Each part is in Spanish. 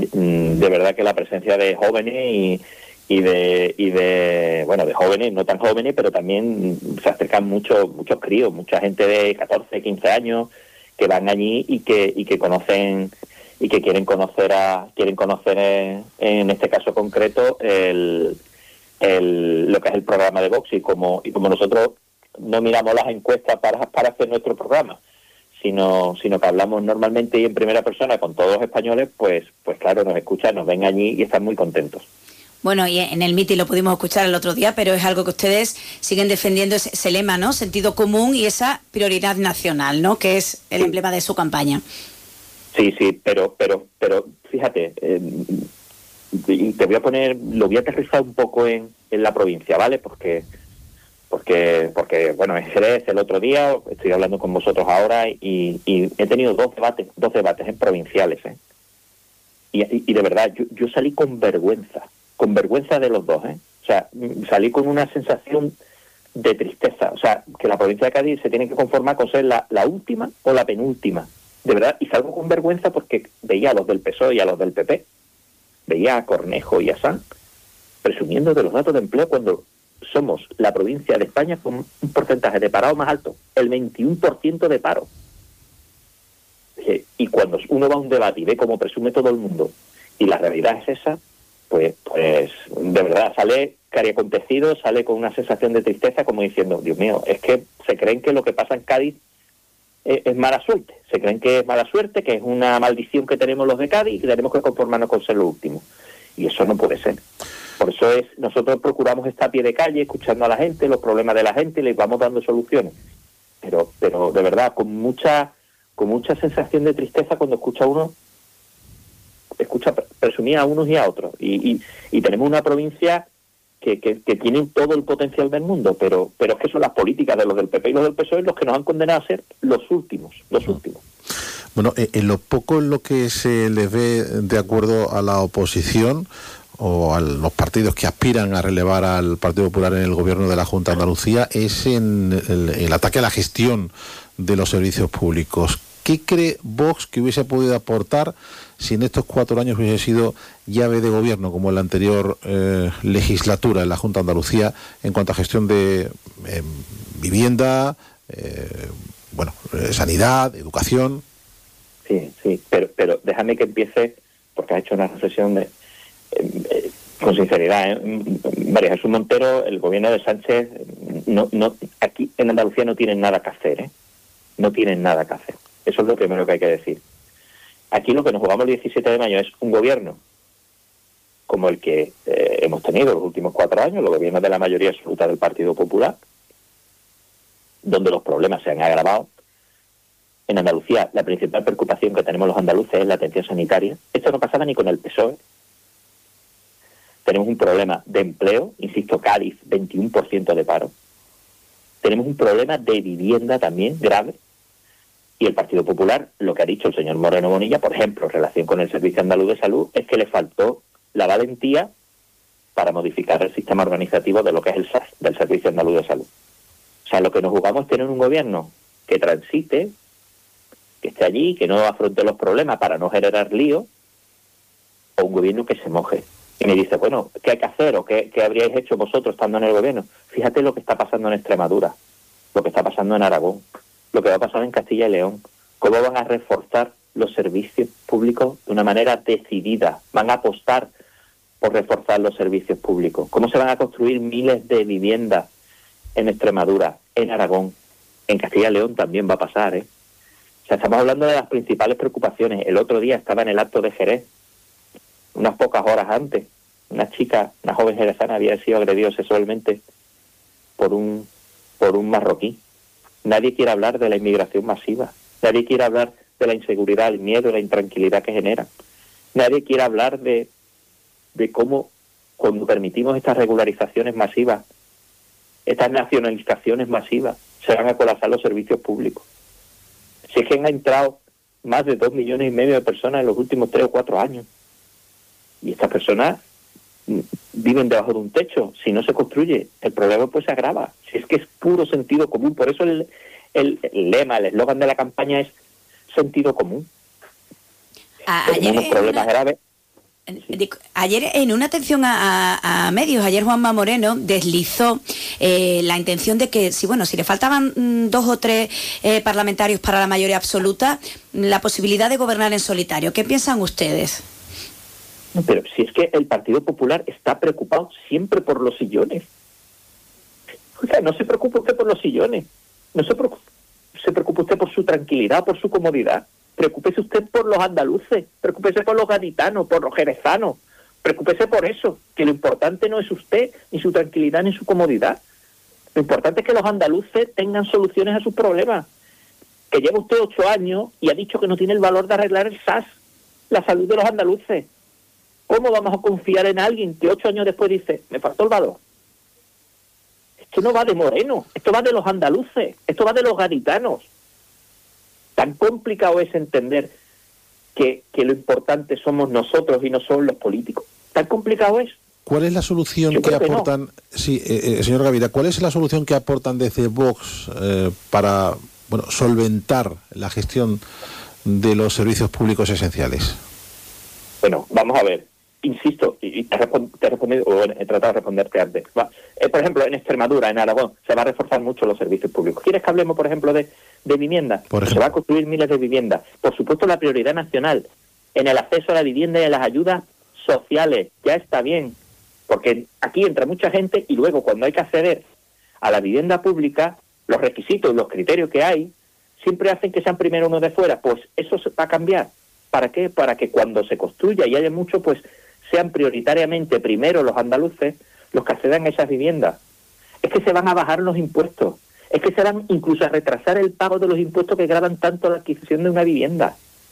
de verdad que la presencia de jóvenes y de jóvenes, no tan jóvenes, pero también se acercan muchos críos, mucha gente de 14, 15 años que van allí y que conocen y que quieren conocer en este caso concreto lo que es el programa de Vox, y como nosotros no miramos las encuestas para hacer nuestro programa, sino que hablamos normalmente y en primera persona con todos los españoles, pues claro, nos escuchan, nos ven allí y están muy contentos. Bueno, y en el mitin lo pudimos escuchar el otro día, pero es algo que ustedes siguen defendiendo, ese lema, ¿no? Sentido común y esa prioridad nacional, ¿no? Que es el emblema de su campaña. Sí, pero fíjate, te voy a lo voy a aterrizar un poco en la provincia, ¿vale? Porque bueno, en Jerez el otro día, estoy hablando con vosotros ahora y he tenido dos debates en provinciales, ¿eh? Y de verdad, yo salí con vergüenza de los dos, ¿eh? O sea, salí con una sensación de tristeza. O sea, que la provincia de Cádiz se tiene que conformar con ser la última o la penúltima. De verdad, y salgo con vergüenza porque veía a los del PSOE y a los del PP, veía a Cornejo y a Sanz presumiendo de los datos de empleo cuando somos la provincia de España con un porcentaje de paro más alto, el 21% de paro. Y cuando uno va a un debate y ve cómo presume todo el mundo y la realidad es esa, pues de verdad sale cariacontecido, sale con una sensación de tristeza, como diciendo, Dios mío, es que se creen que lo que pasa en Cádiz es mala suerte, se creen que es mala suerte, que es una maldición que tenemos los de Cádiz y que tenemos que conformarnos con ser lo último. Y eso no puede ser. Por eso nosotros procuramos estar a pie de calle, escuchando a la gente, los problemas de la gente, y les vamos dando soluciones. Pero de verdad, con mucha sensación de tristeza cuando escucha presumir a unos y a otros. Y tenemos una provincia que tiene todo el potencial del mundo, pero es que son las políticas de los del PP y los del PSOE los que nos han condenado a ser los últimos. Bueno, en lo poco en lo que se les ve de acuerdo a la oposición o a los partidos que aspiran a relevar al Partido Popular en el gobierno de la Junta de Andalucía es en el ataque a la gestión de los servicios públicos. ¿Qué cree Vox que hubiese podido aportar si en estos 4 años hubiese sido llave de gobierno, como en la anterior legislatura en la Junta de Andalucía, en cuanto a gestión de vivienda, sanidad, educación? Sí, pero déjame que empiece, porque has hecho una reflexión con sinceridad, María Jesús Montero, el gobierno de Sánchez, aquí en Andalucía no tienen nada que hacer, ¿eh? No tienen nada que hacer. Eso es lo primero que hay que decir. Aquí lo que nos jugamos el 17 de mayo es un gobierno como el que hemos tenido los últimos 4 años, los gobiernos de la mayoría absoluta del Partido Popular, donde los problemas se han agravado. En Andalucía, la principal preocupación que tenemos los andaluces es la atención sanitaria. Esto no pasaba ni con el PSOE. Tenemos un problema de empleo, insisto, Cádiz, 21% de paro. Tenemos un problema de vivienda también grave. Y el Partido Popular, lo que ha dicho el señor Moreno Bonilla, por ejemplo, en relación con el Servicio Andaluz de Salud, es que le faltó la valentía para modificar el sistema organizativo de lo que es el SAS, del Servicio Andaluz de Salud. O sea, lo que nos jugamos es tener un gobierno que transite, que esté allí, que no afronte los problemas para no generar lío, o un gobierno que se moje. Y me dice, bueno, ¿qué hay que hacer? ¿O qué habríais hecho vosotros estando en el gobierno? Fíjate lo que está pasando en Extremadura, lo que está pasando en Aragón, lo que va a pasar en Castilla y León. ¿Cómo van a reforzar los servicios públicos de una manera decidida? Van a apostar por reforzar los servicios públicos. ¿Cómo se van a construir miles de viviendas en Extremadura, en Aragón? En Castilla y León también va a pasar, ¿eh? O sea, estamos hablando de las principales preocupaciones. El otro día estaba en el acto de Jerez, unas pocas horas antes, una joven jerezana había sido agredida sexualmente por un marroquí. Nadie quiere hablar de la inmigración masiva. Nadie quiere hablar de la inseguridad, el miedo, la intranquilidad que genera. Nadie quiere hablar de cómo, cuando permitimos estas regularizaciones masivas, estas nacionalizaciones masivas, se van a colapsar los servicios públicos. Si es que han entrado más de 2,5 millones de personas en los últimos 3 o 4 años. Y estas personas viven debajo de un techo. Si no se construye, el problema pues se agrava. Si es que es puro sentido común. Por eso el lema, el eslogan de la campaña es sentido común. Tenemos unos problemas graves. Ayer, en una atención a medios, ayer Juanma Moreno deslizó la intención de que, si le faltaban 2 o 3 parlamentarios para la mayoría absoluta, la posibilidad de gobernar en solitario. ¿Qué piensan ustedes? Pero si es que el Partido Popular está preocupado siempre por los sillones. O sea, no se preocupe usted por los sillones. No se preocupe usted por su tranquilidad, por su comodidad. Preocúpese usted por los andaluces, preocúpese por los gaditanos, por los jerezanos, preocúpese por eso, que lo importante no es usted, ni su tranquilidad, ni su comodidad. Lo importante es que los andaluces tengan soluciones a sus problemas. Que lleva usted 8 años y ha dicho que no tiene el valor de arreglar el SAS, la salud de los andaluces. ¿Cómo vamos a confiar en alguien que 8 años después dice, me faltó el valor? Esto no va de Moreno, esto va de los andaluces, esto va de los gaditanos. Tan complicado es entender que lo importante somos nosotros y no son los políticos. Tan complicado es. ¿Cuál es la solución que aportan? No. Sí, señor Gavira, ¿cuál es la solución que aportan desde Vox para solventar la gestión de los servicios públicos esenciales? Bueno, vamos a ver. Insisto, y te he respondido, o he tratado de responderte antes. Por ejemplo, en Extremadura, en Aragón, se va a reforzar mucho los servicios públicos. ¿Quieres que hablemos, por ejemplo, de vivienda? Se va a construir miles de viviendas. Por supuesto, la prioridad nacional en el acceso a la vivienda y a las ayudas sociales. Ya está bien, porque aquí entra mucha gente y luego, cuando hay que acceder a la vivienda pública, los requisitos y los criterios que hay siempre hacen que sean primero uno de fuera. Pues eso se va a cambiar. ¿Para qué? Para que cuando se construya y haya mucho, pues sean prioritariamente primero los andaluces los que accedan a esas viviendas. Es que se van a bajar los impuestos, es que se van incluso a retrasar el pago de los impuestos que gravan tanto la adquisición de una vivienda.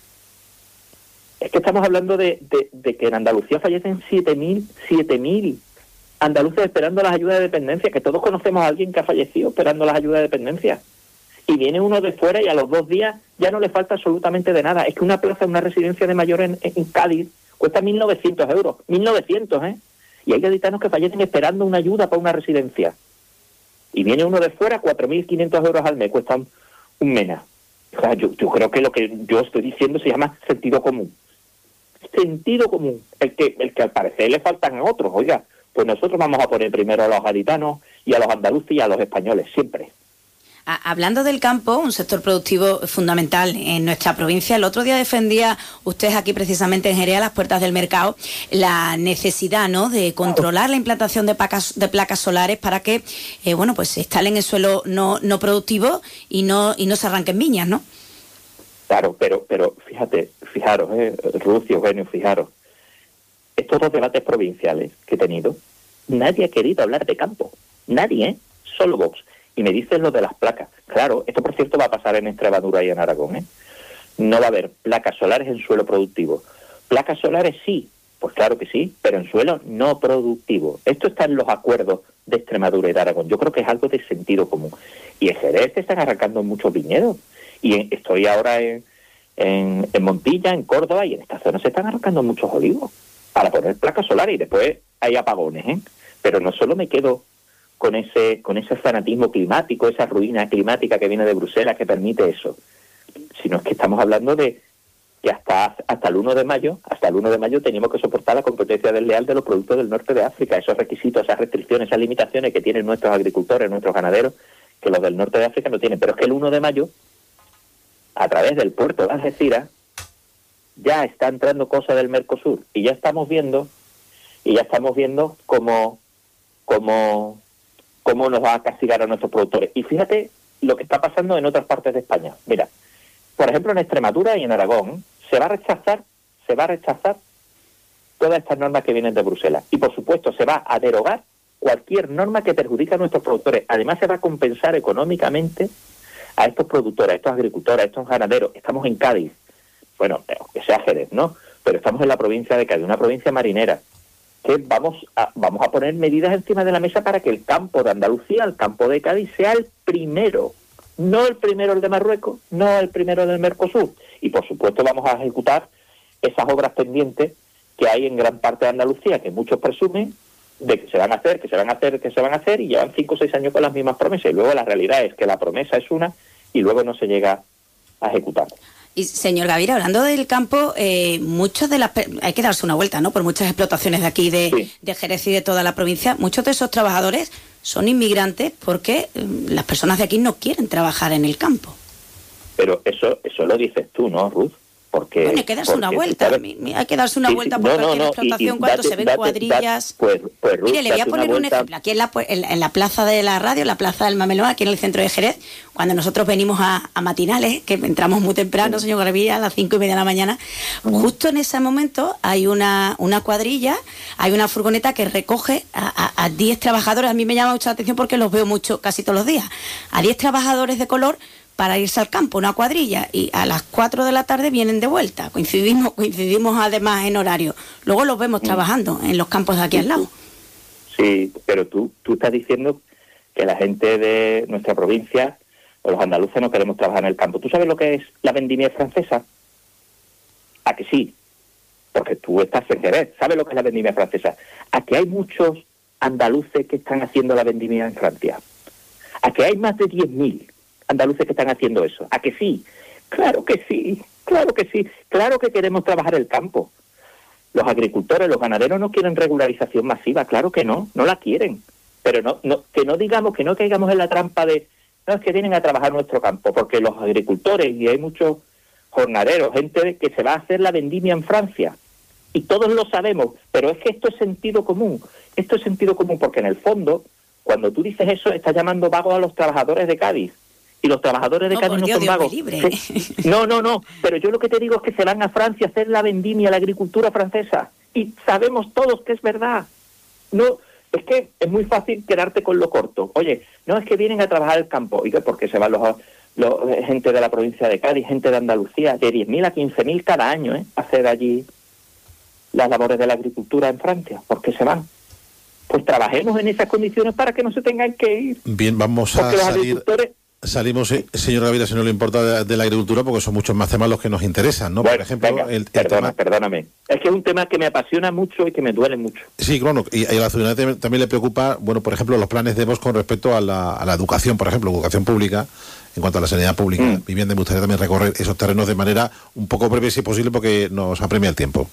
Es que estamos hablando de que en Andalucía fallecen 7.000 andaluces esperando las ayudas de dependencia, que todos conocemos a alguien que ha fallecido esperando las ayudas de dependencia. Y viene uno de fuera y a los 2 días ya no le falta absolutamente de nada. Es que una plaza, una residencia de mayor en Cádiz cuesta 1.900 euros. 1.900, ¿eh? Y hay gaditanos que fallecen esperando una ayuda para una residencia. Y viene uno de fuera, 4.500 euros al mes, cuesta un MENA. O sea, yo creo que lo que yo estoy diciendo se llama sentido común. Sentido común. El que al parecer le faltan a otros. Oiga, pues nosotros vamos a poner primero a los gaditanos y a los andaluces y a los españoles, siempre. Hablando del campo, un sector productivo fundamental en nuestra provincia, el otro día defendía usted aquí precisamente en Jerez, a las puertas del mercado, la necesidad, ¿no?, de controlar la implantación de placas solares para que pues se instalen en suelo no productivo y no se arranquen viñas, ¿no? Claro, pero fijaros, Ruth y Eugenio, fijaros, estos 2 debates provinciales que he tenido, nadie ha querido hablar de campo, nadie, solo Vox. Y me dicen lo de las placas. Claro, esto por cierto va a pasar en Extremadura y en Aragón, ¿eh? No va a haber placas solares en suelo productivo. Placas solares sí, pues claro que sí, pero en suelo no productivo. Esto está en los acuerdos de Extremadura y de Aragón. Yo creo que es algo de sentido común. Y en Jerez se están arrancando muchos viñedos. Y estoy ahora en Montilla, en Córdoba, y en esta zona se están arrancando muchos olivos para poner placas solares y después hay apagones, ¿eh? Pero no solo me quedo con ese fanatismo climático, esa ruina climática que viene de Bruselas que permite eso, sino es que estamos hablando de que hasta el 1 de mayo teníamos que soportar la competencia desleal de los productos del norte de África, esos requisitos, esas restricciones, esas limitaciones que tienen nuestros agricultores, nuestros ganaderos, que los del norte de África no tienen. Pero es que el 1 de mayo, a través del puerto de Algeciras, ya está entrando cosas del Mercosur y ya estamos viendo cómo nos va a castigar a nuestros productores. Y fíjate lo que está pasando en otras partes de España. Mira, por ejemplo, en Extremadura y en Aragón se va a rechazar todas estas normas que vienen de Bruselas. Y, por supuesto, se va a derogar cualquier norma que perjudique a nuestros productores. Además, se va a compensar económicamente a estos productores, a estos agricultores, a estos ganaderos. Estamos en Cádiz. Bueno, que sea Jerez, ¿no? Pero estamos en la provincia de Cádiz, una provincia marinera, que vamos a poner medidas encima de la mesa para que el campo de Andalucía, el campo de Cádiz, sea el primero, no el primero el de Marruecos, no el primero del Mercosur. Y por supuesto vamos a ejecutar esas obras pendientes que hay en gran parte de Andalucía, que muchos presumen de que se van a hacer, y llevan 5 o 6 años con las mismas promesas. Y luego la realidad es que la promesa es una y luego no se llega a ejecutar. Y señor Gavira, hablando del campo, muchos de las hay que darse una vuelta, ¿no? Por muchas explotaciones de aquí de Jerez y de toda la provincia, muchos de esos trabajadores son inmigrantes porque las personas de aquí no quieren trabajar en el campo. Pero eso lo dices tú, ¿no, Ruth? Porque, bueno, hay que darse una vuelta. Hay que darse una vuelta por cualquier explotación cuando se ven cuadrillas. Pues, Ruth, mire, le voy a poner un ejemplo. Aquí en la plaza de la radio, la plaza del Mamelón, aquí en el centro de Jerez, cuando nosotros venimos a matinales, que entramos muy temprano, señor Gavira, a las 5:30 de la mañana, justo en ese momento hay una cuadrilla, hay una furgoneta que recoge a 10 trabajadores. A mí me llama mucho la atención porque los veo mucho, casi todos los días. A 10 trabajadores de color para irse al campo, una cuadrilla, y a las 4 de la tarde vienen de vuelta. Coincidimos además en horario. Luego los vemos trabajando en los campos de aquí al lado. Sí, pero tú estás diciendo que la gente de nuestra provincia, o los andaluces, no queremos trabajar en el campo. ¿Tú sabes lo que es la vendimia francesa? ¿A que sí? Porque tú estás en Jerez. ¿Sabes lo que es la vendimia francesa? ¿A que hay muchos andaluces que están haciendo la vendimia en Francia? ¿A que hay más de 10.000 andaluces que están haciendo eso? ¿A que sí? Claro que sí, claro que sí, claro que queremos trabajar el campo. Los agricultores, los ganaderos no quieren regularización masiva, claro que no la quieren. Pero que no digamos, que no caigamos en la trampa de, no, es que vienen a trabajar nuestro campo, porque los agricultores, y hay muchos jornaleros, gente que se va a hacer la vendimia en Francia, y todos lo sabemos, pero es que esto es sentido común, porque en el fondo, cuando tú dices eso, estás llamando vagos a los trabajadores de Cádiz. Y los trabajadores de Cádiz no son vagos. No, pero yo lo que te digo es que se van a Francia a hacer la vendimia, la agricultura francesa. Y sabemos todos que es verdad. No, es que es muy fácil quedarte con lo corto. Oye, no, es que vienen a trabajar el campo. ¿Y qué? Porque se van los gente de la provincia de Cádiz, gente de Andalucía, de 10.000 a 15.000 cada año, a hacer allí las labores de la agricultura en Francia. ¿Por qué se van? Pues trabajemos en esas condiciones para que no se tengan que ir. Bien, vamos a Salimos, señor Gavira, si no le importa, de la agricultura, porque son muchos más temas los que nos interesan, ¿no? Bueno, por ejemplo, venga, perdóname. Es que es un tema que me apasiona mucho y que me duele mucho. Sí, claro, y a la ciudadanía también le preocupa, bueno, por ejemplo, los planes de Vox con respecto a la educación, por ejemplo, educación pública, en cuanto a la sanidad pública, vivienda. Me gustaría también recorrer esos terrenos de manera un poco breve, si posible, porque nos apremia el tiempo.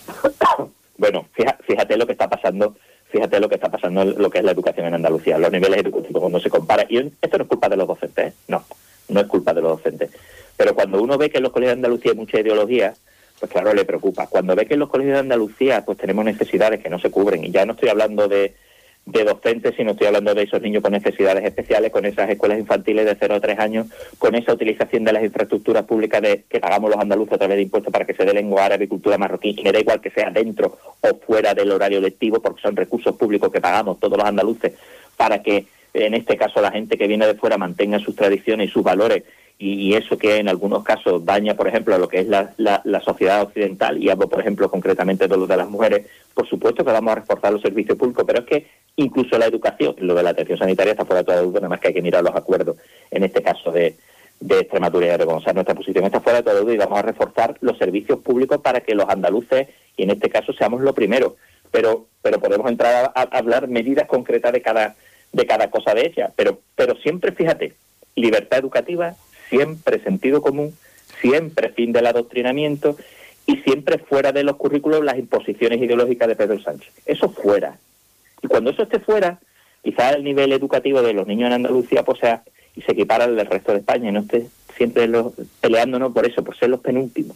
Bueno, fíjate lo que está pasando. Fíjate lo que está pasando, lo que es la educación en Andalucía, los niveles educativos cuando se compara. Y esto no es culpa de los docentes, ¿eh? No es culpa de los docentes. Pero cuando uno ve que en los colegios de Andalucía hay mucha ideología, pues claro, le preocupa. Cuando ve que en los colegios de Andalucía pues tenemos necesidades que no se cubren, y ya no estoy hablando de docentes, sino estoy hablando de esos niños con necesidades especiales, con esas escuelas infantiles de 0 a 3 años, con esa utilización de las infraestructuras públicas que pagamos los andaluces a través de impuestos para que se dé lengua árabe y cultura marroquí, y me da igual que sea dentro o fuera del horario lectivo, porque son recursos públicos que pagamos todos los andaluces para que, en este caso, la gente que viene de fuera mantenga sus tradiciones y sus valores, y eso que en algunos casos daña, por ejemplo, a lo que es la sociedad occidental, y hablo, por ejemplo, concretamente de lo de las mujeres. Por supuesto que vamos a reforzar los servicios públicos, pero es que incluso la educación, lo de la atención sanitaria está fuera de toda duda, nada más que hay que mirar los acuerdos, en este caso de Extremadura y Aragón. O sea, nuestra posición está fuera de toda duda y vamos a reforzar los servicios públicos para que los andaluces, y en este caso, seamos lo primero. Pero podemos entrar a hablar medidas concretas de cada cosa de ellas. Pero siempre, fíjate, libertad educativa, siempre sentido común, siempre fin del adoctrinamiento y siempre fuera de los currículos las imposiciones ideológicas de Pedro Sánchez. Eso fuera. Y cuando eso esté fuera, quizás el nivel educativo de los niños en Andalucía pues sea y se equipara al del resto de España y no esté siempre peleándonos por eso, por ser los penúltimos.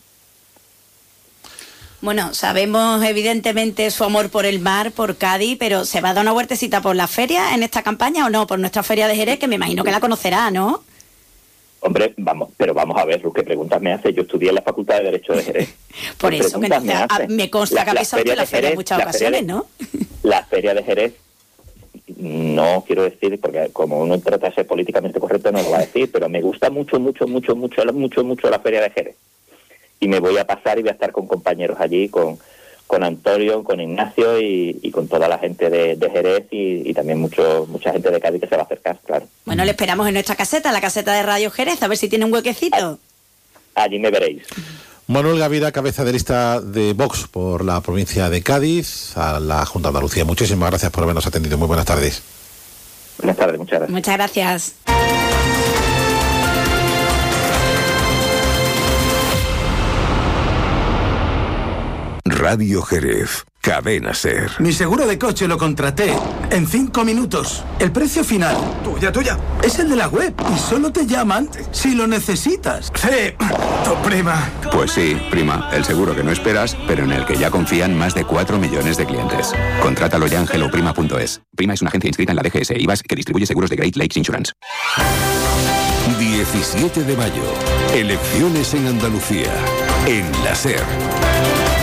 Bueno, sabemos evidentemente su amor por el mar, por Cádiz, pero ¿se va a dar una vueltecita por la feria en esta campaña o no? Por nuestra feria de Jerez, que me imagino que la conocerá, ¿no? Hombre, vamos a ver, Luz, ¿qué preguntas me hace? Yo estudié en la Facultad de Derecho de Jerez. Por eso, me consta que ha pisado usted la feria en muchas ocasiones, ¿no? La feria de Jerez, no quiero decir, porque como uno trata de ser políticamente correcto no lo va a decir, pero me gusta mucho la feria de Jerez. Y me voy a pasar y voy a estar con compañeros allí, con Antonio, con Ignacio y con toda la gente de Jerez y también mucha gente de Cádiz que se va a acercar, claro. Bueno, le esperamos en nuestra caseta, la caseta de Radio Jerez, a ver si tiene un huequecito. Allí me veréis. Manuel Gavira, cabeza de lista de Vox por la provincia de Cádiz, a la Junta de Andalucía. Muchísimas gracias por habernos atendido. Muy buenas tardes. Buenas tardes, muchas gracias. Muchas gracias. Radio Jerez. Cadena Ser. Mi seguro de coche lo contraté en 5 minutos. El precio final. Tuya. Es el de la web. Y solo te llaman si lo necesitas. Sí, tu prima. Pues sí, prima. El seguro que no esperas, pero en el que ya confían más de 4 millones de clientes. Contrátalo ya en helloprima.es. Prima es una agencia inscrita en la DGS e IVAS que distribuye seguros de Great Lakes Insurance. 17 de mayo. Elecciones en Andalucía. En la SER.